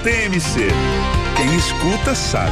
TMC. Quem escuta sabe.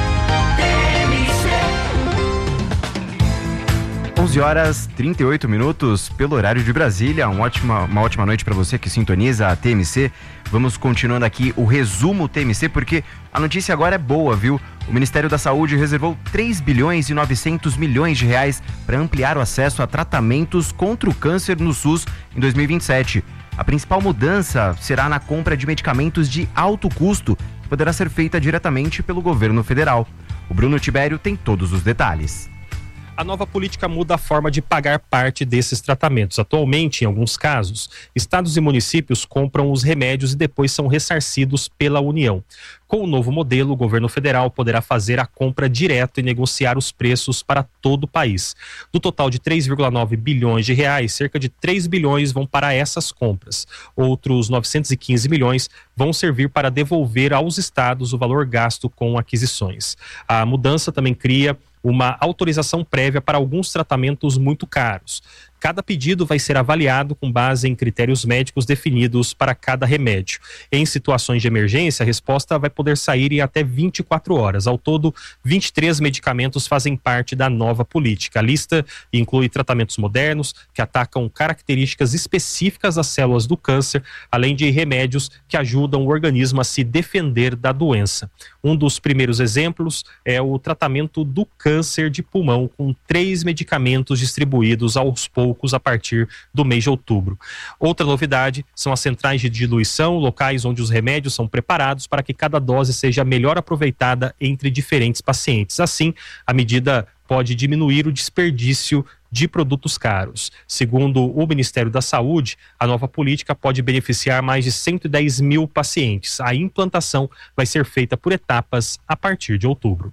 11h38 pelo horário de Brasília. Uma ótima noite para você que sintoniza a TMC. Vamos continuando aqui o resumo TMC, porque a notícia agora é boa, viu? O Ministério da Saúde reservou 3 bilhões e 900 milhões de reais para ampliar o acesso a tratamentos contra o câncer no SUS em 2027. A principal mudança será na compra de medicamentos de alto custo, que poderá ser feita diretamente pelo governo federal. O Bruno Tibério tem todos os detalhes. A nova política muda a forma de pagar parte desses tratamentos. Atualmente, em alguns casos, estados e municípios compram os remédios e depois são ressarcidos pela União. Com o novo modelo, o governo federal poderá fazer a compra direto e negociar os preços para todo o país. Do total de 3,9 bilhões de reais, cerca de 3 bilhões vão para essas compras. Outros 915 milhões vão servir para devolver aos estados o valor gasto com aquisições. A mudança também cria uma autorização prévia para alguns tratamentos muito caros. Cada pedido vai ser avaliado com base em critérios médicos definidos para cada remédio. Em situações de emergência, a resposta vai poder sair em até 24 horas. Ao todo, 23 medicamentos fazem parte da nova política. A lista inclui tratamentos modernos que atacam características específicas das células do câncer, além de remédios que ajudam o organismo a se defender da doença. Um dos primeiros exemplos é o tratamento do câncer de pulmão, com 3 medicamentos distribuídos aos poucos a partir do mês de outubro. Outra novidade são as centrais de diluição, locais onde os remédios são preparados para que cada dose seja melhor aproveitada entre diferentes pacientes. Assim, a medida pode diminuir o desperdício de produtos caros. Segundo o Ministério da Saúde, a nova política pode beneficiar mais de 110 mil pacientes. A implantação vai ser feita por etapas a partir de outubro.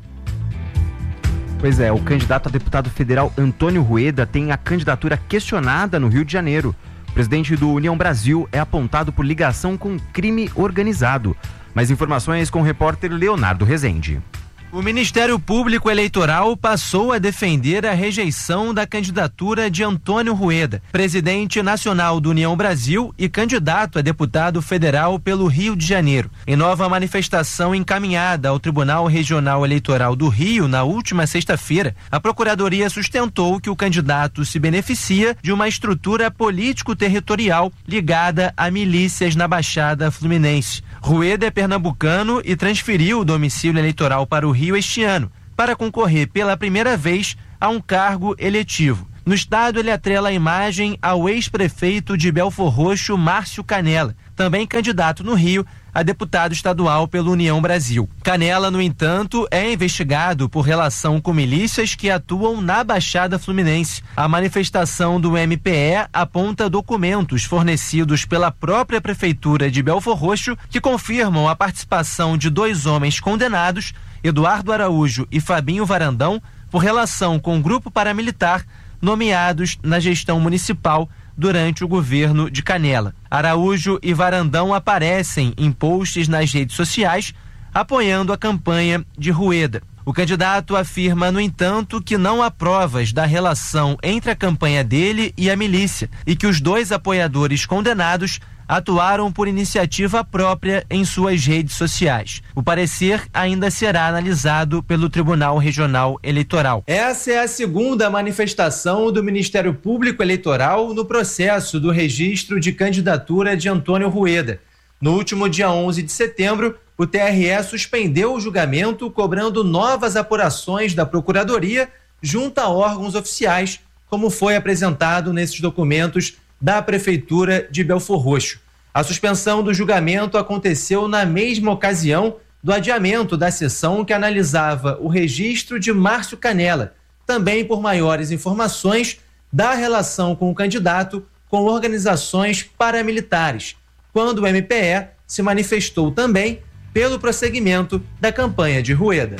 Pois é, o candidato a deputado federal Antônio Rueda tem a candidatura questionada no Rio de Janeiro. O presidente do União Brasil é apontado por ligação com crime organizado. Mais informações com o repórter Leonardo Rezende. O Ministério Público Eleitoral passou a defender a rejeição da candidatura de Antônio Rueda, presidente nacional do União Brasil e candidato a deputado federal pelo Rio de Janeiro. Em nova manifestação encaminhada ao Tribunal Regional Eleitoral do Rio na última sexta-feira, a Procuradoria sustentou que o candidato se beneficia de uma estrutura político-territorial ligada a milícias na Baixada Fluminense. Rueda é pernambucano e transferiu o domicílio eleitoral para o Rio este ano, para concorrer pela primeira vez a um cargo eletivo. No estado, ele atrela a imagem ao ex-prefeito de Belfor Roxo, Márcio Canela, também candidato no Rio a deputado estadual pela União Brasil. Canela, no entanto, é investigado por relação com milícias que atuam na Baixada Fluminense. A manifestação do MPE aponta documentos fornecidos pela própria prefeitura de Belfor Roxo que confirmam a participação de 2 homens condenados, Eduardo Araújo e Fabinho Varandão, por relação com um grupo paramilitar nomeados na gestão municipal durante o governo de Canela. Araújo e Varandão aparecem em posts nas redes sociais apoiando a campanha de Rueda. O candidato afirma, no entanto, que não há provas da relação entre a campanha dele e a milícia e que os 2 apoiadores condenados atuaram por iniciativa própria em suas redes sociais. O parecer ainda será analisado pelo Tribunal Regional Eleitoral. Essa é a segunda manifestação do Ministério Público Eleitoral no processo do registro de candidatura de Antônio Rueda. No último dia 11 de setembro, o TRE suspendeu o julgamento, cobrando novas apurações da Procuradoria junto a órgãos oficiais, como foi apresentado nesses documentos da Prefeitura de Belfor Roxo. A suspensão do julgamento aconteceu na mesma ocasião do adiamento da sessão que analisava o registro de Márcio Canela, também por maiores informações da relação com o candidato com organizações paramilitares, quando o MPE se manifestou também pelo prosseguimento da campanha de Rueda.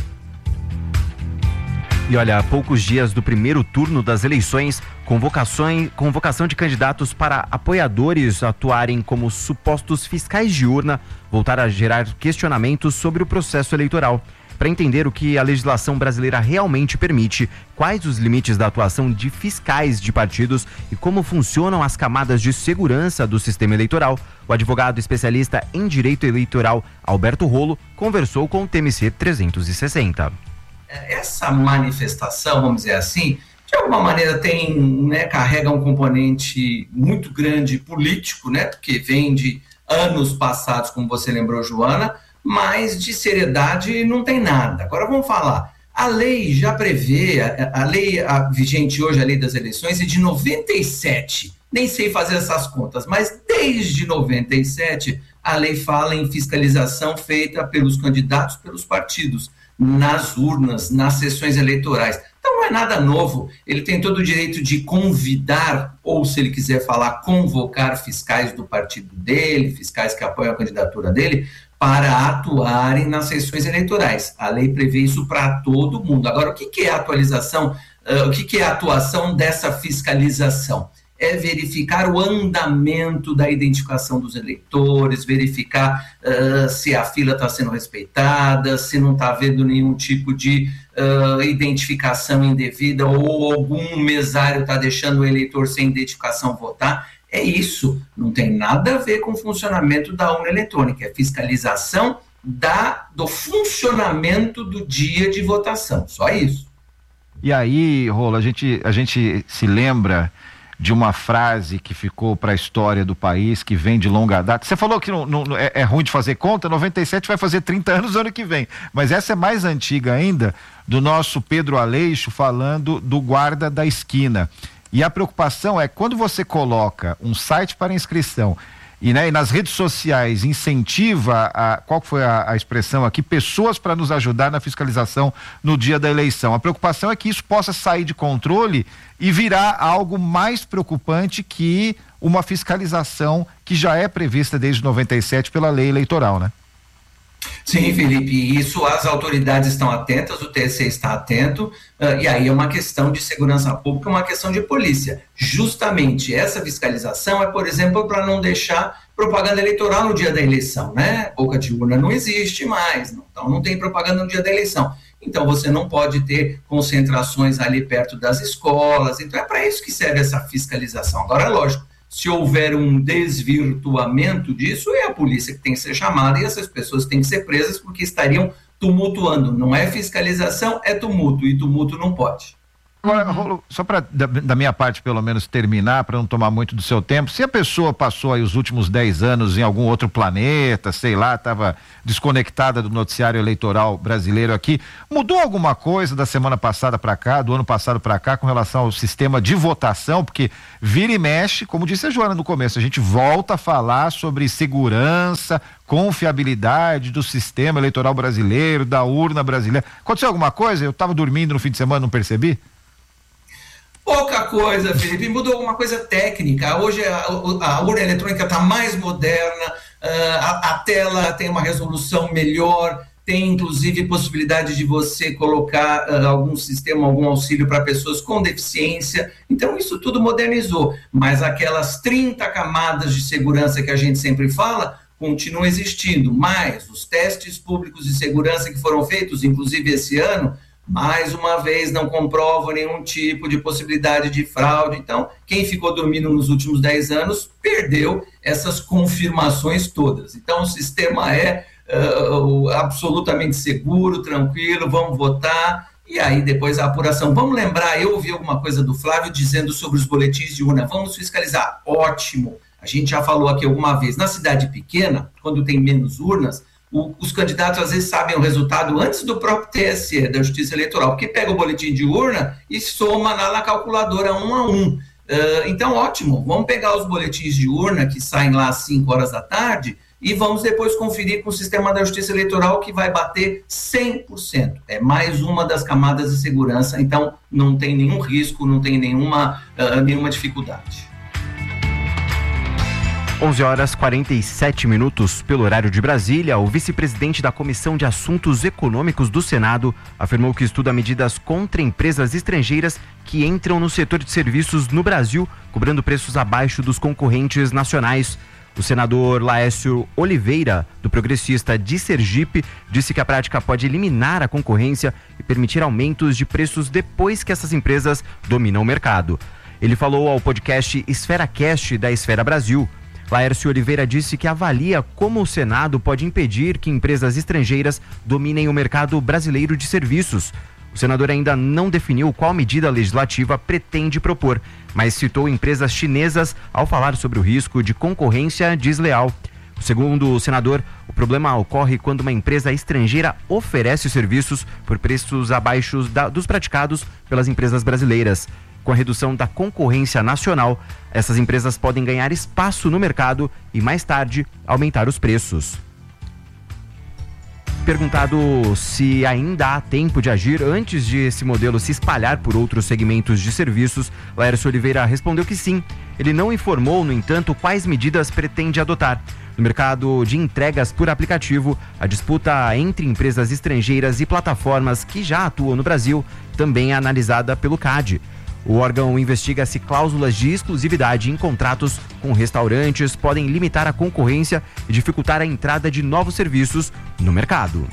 E olha, há poucos dias do primeiro turno das eleições, convocação de candidatos para apoiadores atuarem como supostos fiscais de urna voltaram a gerar questionamentos sobre o processo eleitoral. para entender o que a legislação brasileira realmente permite, quais os limites da atuação de fiscais de partidos e como funcionam as camadas de segurança do sistema eleitoral, o advogado especialista em direito eleitoral Alberto Rolo conversou com o TMC 360. Essa manifestação, vamos dizer assim, de alguma maneira carrega um componente muito grande político, porque vem de anos passados, como você lembrou, Joana, mas de seriedade não tem nada. Agora vamos falar. A lei já prevê, a lei vigente hoje, a lei das eleições, é de 97. Nem sei fazer essas contas, mas desde 97 a lei fala em fiscalização feita pelos candidatos, pelos partidos, nas urnas, nas sessões eleitorais. Então não é nada novo. Ele tem todo o direito de convidar, ou se ele quiser falar, convocar fiscais do partido dele, fiscais que apoiam a candidatura dele, para atuarem nas sessões eleitorais. A lei prevê isso para todo mundo. Agora, o que é a atualização, o que é a atuação dessa fiscalização? É verificar o andamento da identificação dos eleitores, verificar se a fila está sendo respeitada, se não está havendo nenhum tipo de identificação indevida ou algum mesário está deixando o eleitor sem identificação votar. É isso, não tem nada a ver com o funcionamento da urna eletrônica, é fiscalização do funcionamento do dia de votação, só isso. E aí, Rolo, a gente se lembra de uma frase que ficou para a história do país, que vem de longa data. Você falou que é ruim de fazer conta, 97 vai fazer 30 anos no ano que vem, mas essa é mais antiga ainda, do nosso Pedro Aleixo, falando do guarda da esquina. E a preocupação é quando você coloca um site para inscrição e nas redes sociais incentiva, qual foi a expressão aqui, pessoas para nos ajudar na fiscalização no dia da eleição. A preocupação é que isso possa sair de controle e virar algo mais preocupante que uma fiscalização que já é prevista desde 97 pela lei eleitoral, né? Sim, Felipe, isso as autoridades estão atentas, o TSE está atento, e aí é uma questão de segurança pública, uma questão de polícia. Justamente essa fiscalização é, por exemplo, para não deixar propaganda eleitoral no dia da eleição, Boca de urna não existe mais, então não tem propaganda no dia da eleição. Então você não pode ter concentrações ali perto das escolas, então é para isso que serve essa fiscalização. Agora, é lógico, se houver um desvirtuamento disso, é a polícia que tem que ser chamada e essas pessoas têm que ser presas porque estariam tumultuando. Não é fiscalização, é tumulto, e tumulto não pode. Agora, Rolo, só para da minha parte pelo menos terminar, para não tomar muito do seu tempo, se a pessoa passou aí os últimos 10 anos em algum outro planeta, sei lá, estava desconectada do noticiário eleitoral brasileiro aqui, mudou alguma coisa da semana passada para cá, do ano passado para cá, com relação ao sistema de votação? Porque vira e mexe, como disse a Joana no começo, a gente volta a falar sobre segurança, confiabilidade do sistema eleitoral brasileiro, da urna brasileira. Aconteceu alguma coisa? Eu estava dormindo no fim de semana, não percebi? Pouca coisa, Felipe, mudou alguma coisa técnica. Hoje a urna eletrônica está mais moderna, a tela tem uma resolução melhor, tem inclusive possibilidade de você colocar algum sistema, algum auxílio para pessoas com deficiência. Então isso tudo modernizou, mas aquelas 30 camadas de segurança que a gente sempre fala continuam existindo, mas os testes públicos de segurança que foram feitos, inclusive esse ano, mais uma vez não comprovam nenhum tipo de possibilidade de fraude. Então, quem ficou dormindo nos últimos 10 anos perdeu essas confirmações todas. Então, o sistema é absolutamente seguro, tranquilo, vamos votar, e aí depois a apuração. Vamos lembrar, eu ouvi alguma coisa do Flávio dizendo sobre os boletins de urna, vamos fiscalizar, ótimo, a gente já falou aqui alguma vez, na cidade pequena, quando tem menos urnas, os candidatos às vezes sabem o resultado antes do próprio TSE, da Justiça Eleitoral, porque pega o boletim de urna e soma lá na calculadora 1 a 1. Então, ótimo, vamos pegar os boletins de urna que saem lá às 5 horas da tarde e vamos depois conferir com o sistema da Justiça Eleitoral que vai bater 100%. É mais uma das camadas de segurança, então não tem nenhum risco, não tem nenhuma dificuldade. 11h47 pelo horário de Brasília. O vice-presidente da Comissão de Assuntos Econômicos do Senado afirmou que estuda medidas contra empresas estrangeiras que entram no setor de serviços no Brasil, cobrando preços abaixo dos concorrentes nacionais. O senador Laércio Oliveira, do Progressista de Sergipe, disse que a prática pode eliminar a concorrência e permitir aumentos de preços depois que essas empresas dominam o mercado. Ele falou ao podcast EsferaCast da Esfera Brasil. Laércio Oliveira disse que avalia como o Senado pode impedir que empresas estrangeiras dominem o mercado brasileiro de serviços. O senador ainda não definiu qual medida legislativa pretende propor, mas citou empresas chinesas ao falar sobre o risco de concorrência desleal. Segundo o senador, o problema ocorre quando uma empresa estrangeira oferece serviços por preços abaixo dos praticados pelas empresas brasileiras. Com a redução da concorrência nacional, essas empresas podem ganhar espaço no mercado e, mais tarde, aumentar os preços. Perguntado se ainda há tempo de agir antes de esse modelo se espalhar por outros segmentos de serviços, Laércio Oliveira respondeu que sim. Ele não informou, no entanto, quais medidas pretende adotar. No mercado de entregas por aplicativo, a disputa entre empresas estrangeiras e plataformas que já atuam no Brasil também é analisada pelo CADE. O órgão investiga se cláusulas de exclusividade em contratos com restaurantes podem limitar a concorrência e dificultar a entrada de novos serviços no mercado.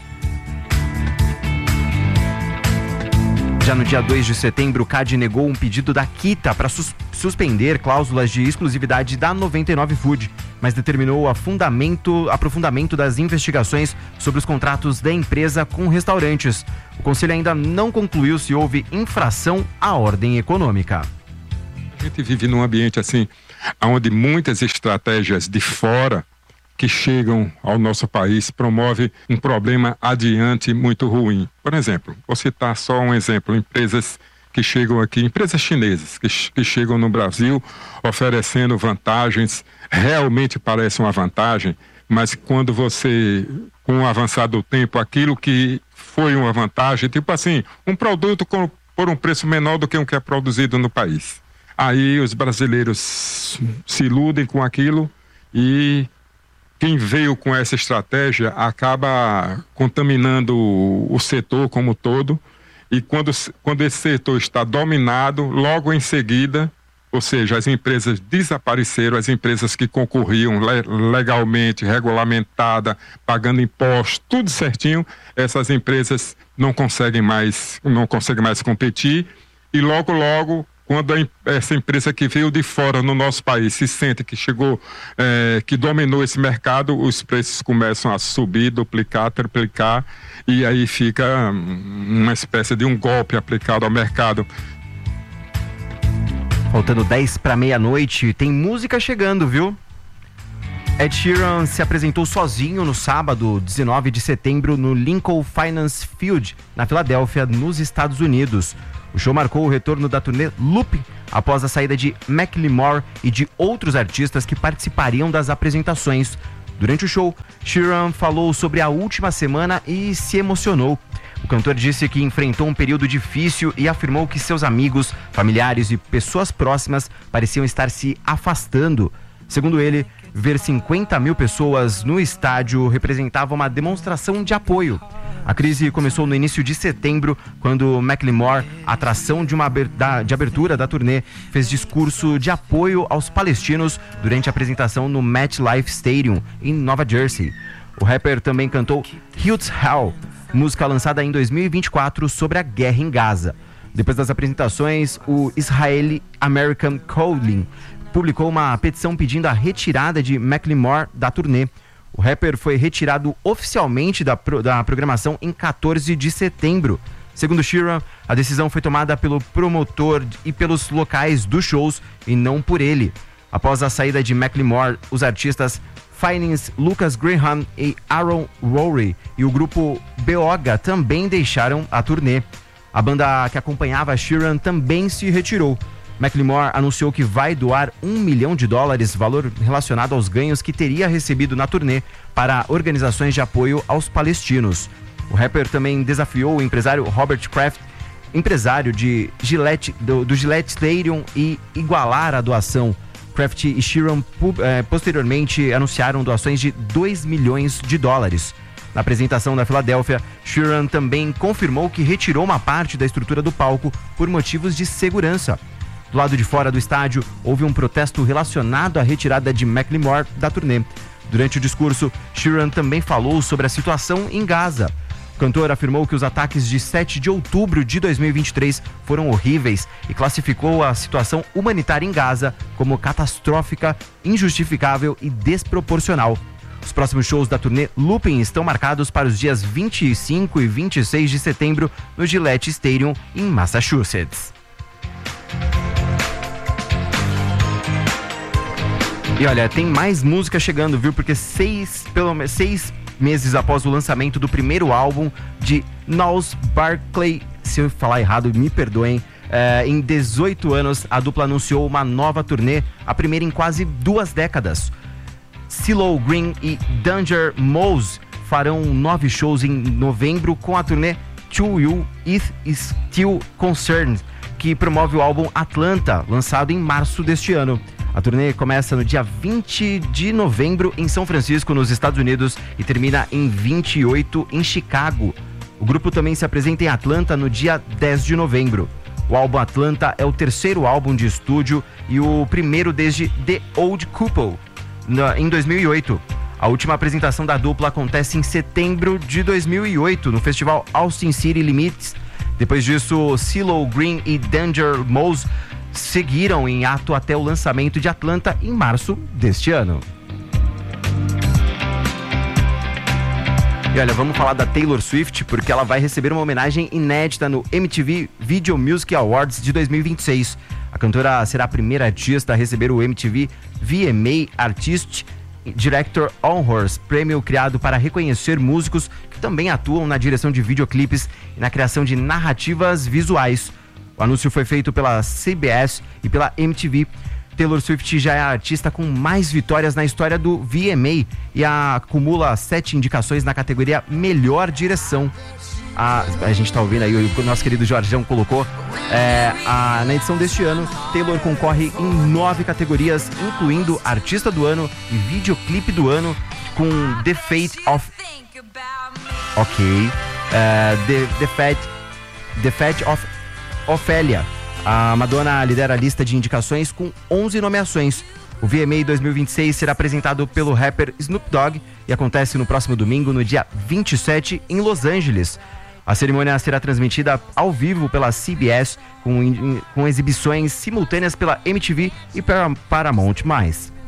Já no dia 2 de setembro, o CADE negou um pedido da Kita para suspender cláusulas de exclusividade da 99 Food, mas determinou o aprofundamento das investigações sobre os contratos da empresa com restaurantes. O Conselho ainda não concluiu se houve infração à ordem econômica. A gente vive num ambiente assim, onde muitas estratégias de fora que chegam ao nosso país promovem um problema adiante muito ruim. Por exemplo, vou citar só um exemplo, empresas que chegam aqui, empresas chinesas que chegam no Brasil oferecendo vantagens, realmente parece uma vantagem, mas quando você, com o avançar do tempo, aquilo que foi uma vantagem, tipo assim, um produto por um preço menor do que o que é produzido no país. Aí os brasileiros se iludem com aquilo e quem veio com essa estratégia acaba contaminando o setor como todo, e quando esse setor está dominado, logo em seguida, ou seja, as empresas desapareceram, as empresas que concorriam legalmente, regulamentada, pagando impostos, tudo certinho, essas empresas não conseguem mais competir, e logo quando essa empresa que veio de fora no nosso país se sente que chegou, que dominou esse mercado, os preços começam a subir, duplicar, triplicar, e aí fica uma espécie de um golpe aplicado ao mercado. Faltando 10 para meia-noite, tem música chegando, viu? Ed Sheeran se apresentou sozinho no sábado, 19 de setembro, no Lincoln Finance Field, na Filadélfia, nos Estados Unidos. O show marcou o retorno da turnê Looping após a saída de Macklemore e de outros artistas que participariam das apresentações. Durante o show, Sheeran falou sobre a última semana e se emocionou. O cantor disse que enfrentou um período difícil e afirmou que seus amigos, familiares e pessoas próximas pareciam estar se afastando. Segundo ele, ver 50 mil pessoas no estádio representava uma demonstração de apoio. A crise começou no início de setembro, quando Macklemore, atração de abertura da turnê, fez discurso de apoio aos palestinos durante a apresentação no MetLife Stadium, em Nova Jersey. O rapper também cantou Hills Hell, música lançada em 2024 sobre a guerra em Gaza. Depois das apresentações, o Israeli American Calling publicou uma petição pedindo a retirada de Macklemore da turnê. O rapper foi retirado oficialmente da programação em 14 de setembro. Segundo Sheeran, a decisão foi tomada pelo promotor e pelos locais dos shows e não por ele. Após a saída de Macklemore, os artistas Finance, Lucas Graham e Aaron Rory e o grupo Beoga também deixaram a turnê. A banda que acompanhava Sheeran também se retirou. Macklemore anunciou que vai doar $1 milhão, valor relacionado aos ganhos que teria recebido na turnê, para organizações de apoio aos palestinos. O rapper também desafiou o empresário Robert Kraft, empresário de Gillette, do Gillette Stadium, e igualar a doação. Kraft e Sheeran posteriormente anunciaram doações de $2 milhões. Na apresentação da Filadélfia, Sheeran também confirmou que retirou uma parte da estrutura do palco por motivos de segurança. Do lado de fora do estádio, houve um protesto relacionado à retirada de Macklemore da turnê. Durante o discurso, Sheeran também falou sobre a situação em Gaza. O cantor afirmou que os ataques de 7 de outubro de 2023 foram horríveis e classificou a situação humanitária em Gaza como catastrófica, injustificável e desproporcional. Os próximos shows da turnê Looping estão marcados para os dias 25 e 26 de setembro no Gillette Stadium, em Massachusetts. E olha, tem mais música chegando, viu? Porque pelo menos 6 meses após o lançamento do primeiro álbum de Gnarls Barkley, se eu falar errado, me perdoem, em 18 anos, a dupla anunciou uma nova turnê, a primeira em quase 2 décadas. CeeLo Green e Danger Mouse farão 9 shows em novembro com a turnê To You It Still Concerned, que promove o álbum Atlanta, lançado em março deste ano. A turnê começa no dia 20 de novembro em São Francisco, nos Estados Unidos, e termina em 28 em Chicago. O grupo também se apresenta em Atlanta no dia 10 de novembro. O álbum Atlanta é o terceiro álbum de estúdio e o primeiro desde The Old Couple, em 2008. A última apresentação da dupla acontece em setembro de 2008, no festival Austin City Limits. Depois disso, CeeLo Green e Danger Mouse seguiram em ato até o lançamento de Atlanta em março deste ano. E olha, vamos falar da Taylor Swift, porque ela vai receber uma homenagem inédita no MTV Video Music Awards de 2026. A cantora será a primeira artista a receber o MTV VMA Artist Director Honors, prêmio criado para reconhecer músicos que também atuam na direção de videoclipes e na criação de narrativas visuais. O anúncio foi feito pela CBS e pela MTV. Taylor Swift já é a artista com mais vitórias na história do VMA e acumula 7 indicações na categoria Melhor Direção. A gente tá ouvindo aí, o nosso querido Jorjão colocou. Na edição deste ano, Taylor concorre em 9 categorias, incluindo Artista do Ano e Videoclipe do Ano, com The Fate of... The Fate of Ophelia. A Madonna lidera a lista de indicações com 11 nomeações. O VMA 2026 será apresentado pelo rapper Snoop Dogg e acontece no próximo domingo, no dia 27, em Los Angeles. A cerimônia será transmitida ao vivo pela CBS, com exibições simultâneas pela MTV e pela Paramount+.